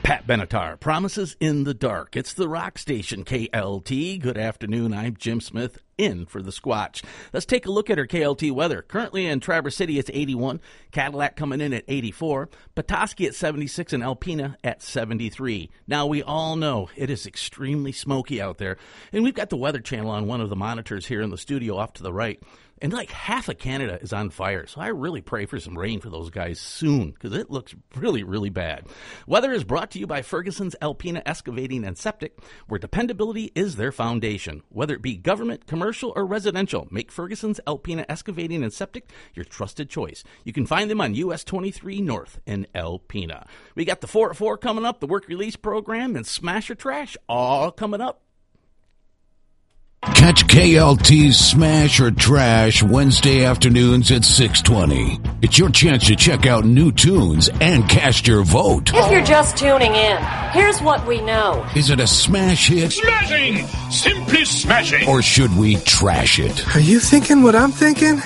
Pat Benatar, Promises in the Dark. It's the rock station, KLT. Good afternoon. I'm Jim Smith, in for the Squatch. Let's take a look at our KLT weather. Currently in Traverse City, it's 81. Cadillac coming in at 84. Petoskey at 76 and Alpena at 73. Now, we all know it is extremely smoky out there, and we've got the Weather Channel on one of the monitors here in the studio off to the right. And like half of Canada is on fire. So I really pray for some rain for those guys soon, because it looks really, really bad. Weather is brought to you by Ferguson's Alpena Excavating and Septic, where dependability is their foundation. Whether it be government, commercial, or residential, make Ferguson's Alpena Excavating and Septic your trusted choice. You can find them on US 23 North in Alpena. We got the 4 at 4 coming up, the work release program, and Smash or Trash all coming up. Catch KLT's Smash or Trash Wednesday afternoons at 6:20. It's your chance to check out new tunes and cast your vote. If you're just tuning in, here's what we know. Is it a smash hit? Smashing! Simply smashing! Or should we trash it? Are you thinking what I'm thinking?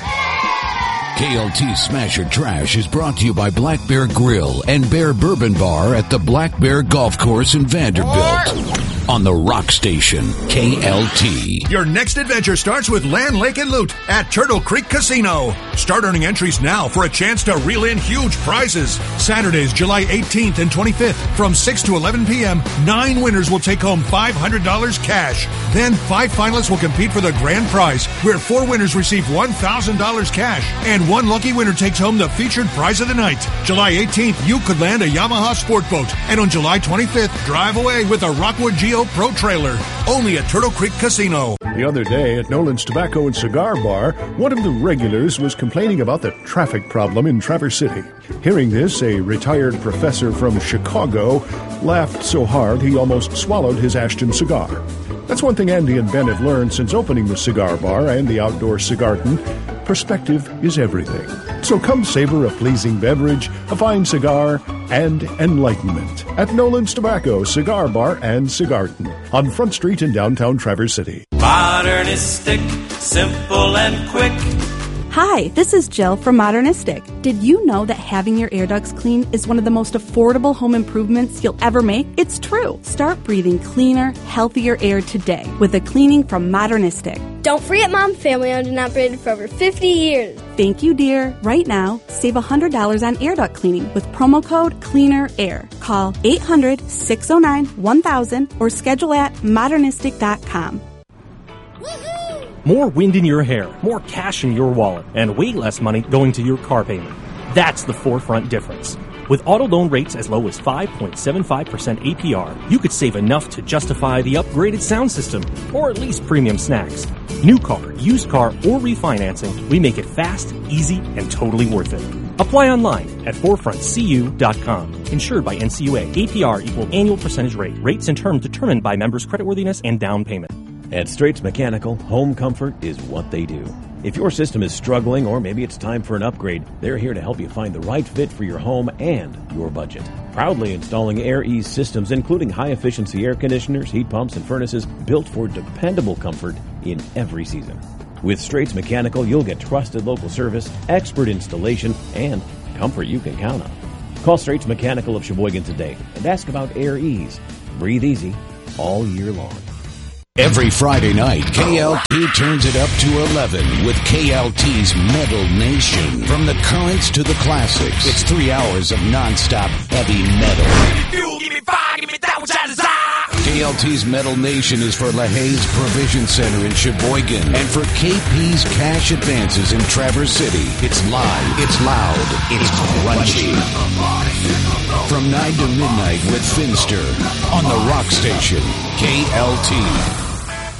KLT Smash or Trash is brought to you by Black Bear Grill and Bear Bourbon Bar at the Black Bear Golf Course in Vanderbilt. On the Rock Station, KLT. Your next adventure starts with Land, Lake, and Loot at Turtle Creek Casino. Start earning entries now for a chance to reel in huge prizes. Saturdays, July 18th and 25th from 6 to 11 p.m., 9 winners will take home $500 cash. Then 5 finalists will compete for the grand prize, where 4 winners receive $1,000 cash, and 1 lucky winner takes home the featured prize of the night. July 18th, you could land a Yamaha sport boat, and on July 25th, drive away with a Rockwood Geo Pro trailer. Only at Turtle Creek Casino. The other day at Nolan's Tobacco and Cigar Bar, one of the regulars was complaining about the traffic problem in Traverse City. Hearing this, a retired professor from Chicago laughed so hard he almost swallowed his Ashton cigar. That's one thing Andy and Ben have learned since opening the cigar bar and the outdoor cigarton. Perspective is everything. So come savor a pleasing beverage, a fine cigar, and enlightenment at Nolan's Tobacco, Cigar Bar, and Cigarton on Front Street in downtown Traverse City. Modernistic, simple and quick. Hi, this is Jill from Modernistic. Did you know that having your air ducts clean is one of the most affordable home improvements you'll ever make? It's true. Start breathing cleaner, healthier air today with a cleaning from Modernistic. Don't forget Mom Family Owned and Operated for over 50 years. Thank you, dear. Right now, save $100 on air duct cleaning with promo code CLEANERAIR. Call 800-609-1000 or schedule at modernistic.com. More wind in your hair, more cash in your wallet, and way less money going to your car payment. That's the Forefront difference. With auto loan rates as low as 5.75% APR, you could save enough to justify the upgraded sound system, or at least premium snacks. New car, used car, or refinancing, we make it fast, easy, and totally worth it. Apply online at forefrontcu.com. Insured by NCUA. APR equal annual percentage rate. Rates and terms determined by members' creditworthiness and down payment. At Straits Mechanical, home comfort is what they do. If your system is struggling or maybe it's time for an upgrade, they're here to help you find the right fit for your home and your budget. Proudly installing Air Ease systems, including high-efficiency air conditioners, heat pumps, and furnaces built for dependable comfort in every season. With Straits Mechanical, you'll get trusted local service, expert installation, and comfort you can count on. Call Straits Mechanical of Sheboygan today and ask about Air Ease. Breathe easy all year long. Every Friday night, KLT turns it up to 11 with KLT's Metal Nation. From the currents to the classics, it's 3 hours of nonstop heavy metal. KLT's Metal Nation is for LaHaye's Provision Center in Sheboygan and for KP's Cash Advances in Traverse City. It's live, it's loud, it's crunchy. From 9 to midnight with Finster on the Rock Station, KLT.